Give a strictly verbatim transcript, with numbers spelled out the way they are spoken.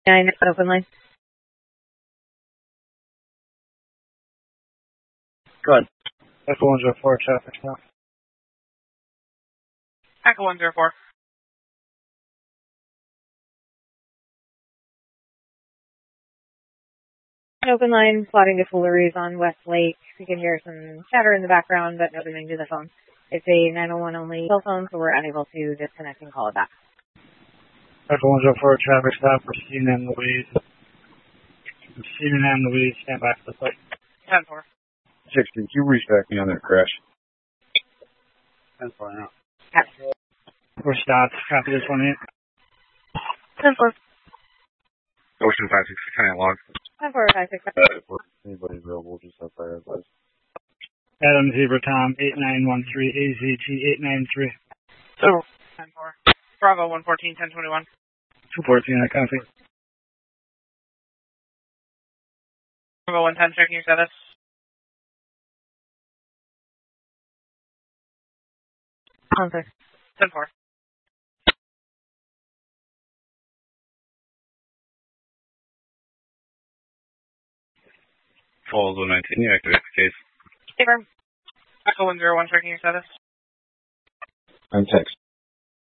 nine, open line. Go ahead. Echo one zero four, traffic stop. Echo one zero four. Open line, plotting to Fooleries on West Lake. You can hear some chatter in the background, but nothing to the phone. It's a nine one one only cell phone, so we're unable to disconnect and call it back. Echo one zero four, traffic stop for C N N Louise. C N N Louise, stand by for the site. ten four. sixty, can you reach back me on that crash? ten four now. Okay. We're stopped. Copy this one in. ten four. Ocean five six six nine log. ten four, five six. Anybody available just outside of us? Adam Zebra Tom, eight nine one three, A Z T eight nine three. So, ten four. Bravo one fourteen, ten twenty-one. two fourteen, I copy. Bravo one ten, checking your status. Answer. ten four. Falls one nineteen, you activate the case. Confirm. Echo one zero one, checking your status. I'm text.